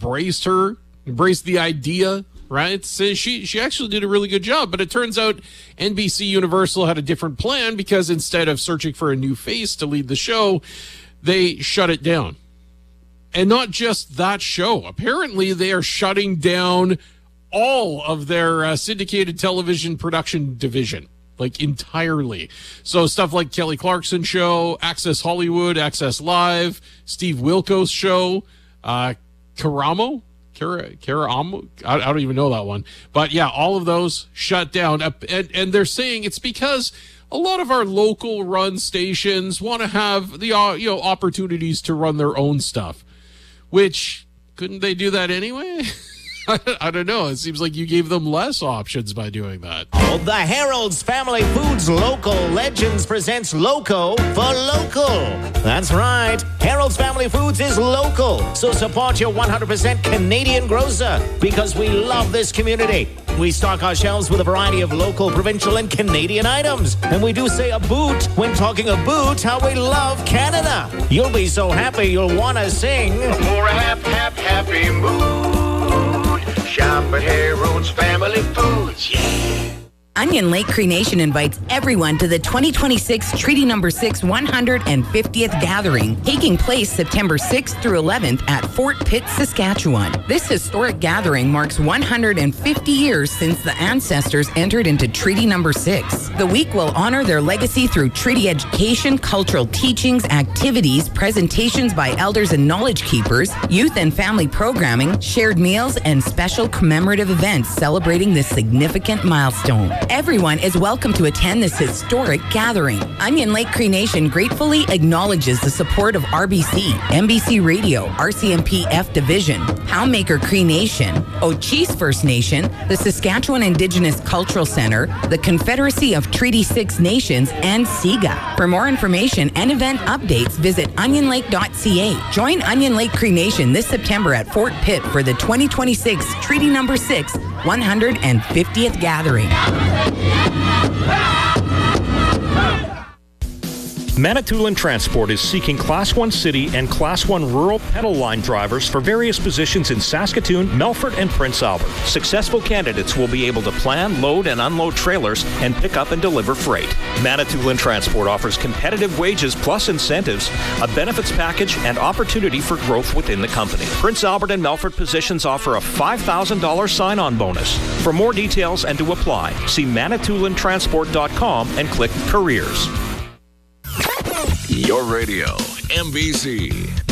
embraced the idea, right? So she actually did a really good job. But it turns out NBC Universal had a different plan, because instead of searching for a new face to lead the show, they shut it down. And not just that show. Apparently, they are shutting down all of their syndicated television production division, like entirely. So stuff like Kelly Clarkson Show, Access Hollywood, Access Live, Steve Wilkos Show, Karamo, I don't even know that one. But yeah, all of those shut down. And they're saying it's because a lot of our local run stations want to have the opportunities to run their own stuff. Which, couldn't they do that anyway? I don't know. It seems like you gave them less options by doing that. The Harold's Family Foods Local Legends presents Loco for Local. That's right. Harold's Family Foods is local. So support your 100% Canadian grocer, because we love this community. We stock our shelves with a variety of local, provincial, and Canadian items. And we do say a boot when talking about how we love Canada. You'll be so happy you'll want to sing. For a happy mood, shop at Harold's Family Foods, yeah. Onion Lake Cree Nation invites everyone to the 2026 Treaty No. 6 150th Gathering, taking place September 6th through 11th at Fort Pitt, Saskatchewan. This historic gathering marks 150 years since the ancestors entered into Treaty No. 6. The week will honor their legacy through treaty education, cultural teachings, activities, presentations by elders and knowledge keepers, youth and family programming, shared meals, and special commemorative events celebrating this significant milestone. Everyone is welcome to attend this historic gathering. Onion Lake Cree Nation gratefully acknowledges the support of RBC, NBC Radio, RCMP F Division, Howmaker Cree Nation, Ochese First Nation, the Saskatchewan Indigenous Cultural Center, the Confederacy of Treaty 6 Nations, and SIGA. For more information and event updates, visit onionlake.ca. Join Onion Lake Cree Nation this September at Fort Pitt for the 2026 Treaty No. 6 150th Gathering. Manitoulin Transport is seeking Class 1 city and Class 1 rural pedal line drivers for various positions in Saskatoon, Melfort, and Prince Albert. Successful candidates will be able to plan, load, and unload trailers and pick up and deliver freight. Manitoulin Transport offers competitive wages plus incentives, a benefits package, and opportunity for growth within the company. Prince Albert and Melfort positions offer a $5,000 sign-on bonus. For more details and to apply, see ManitoulinTransport.com and click Careers. Your radio, MBC.